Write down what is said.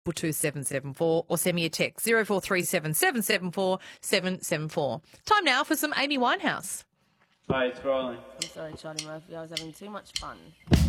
2774 or send me a text 0437 774 774. Time now for some Amy Winehouse. Hi, it's Riley. I'm sorry, Charlie Murphy. I was having too much fun.